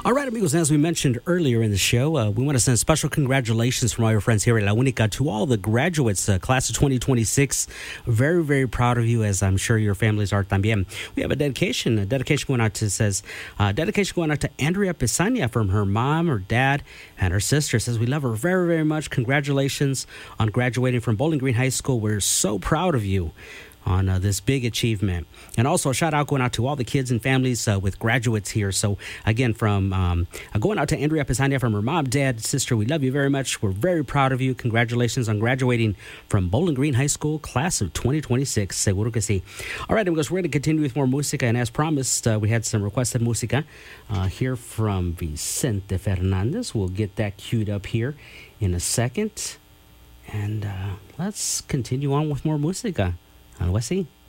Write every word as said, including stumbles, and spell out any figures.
All right, amigos, as we mentioned earlier in the show, uh, we want to send special congratulations from all your friends here at La Única to all the graduates, uh, class of twenty twenty-six. Very, very proud of you, as I'm sure your families are también. We have a dedication, a dedication going out to, says, uh, dedication going out to Andrea Pisania from her mom, her dad, and her sister. Says, we love her very, very much. Congratulations on graduating from Bowling Green High School. We're so proud of you on uh, this big achievement. And also a shout out going out to all the kids and families uh, with graduates here. So again, from um, uh, going out to Andrea Pisania from her mom, dad, sister, we love you very much. We're very proud of you. Congratulations on graduating from Bowling Green High School, class of twenty twenty-six. Seguro que sí. All right, amigos, we're going to continue with more música. And as promised, uh, we had some requested música uh, here from Vicente Fernandez. We'll get that queued up here in a second. And uh, let's continue on with more música. Algo así.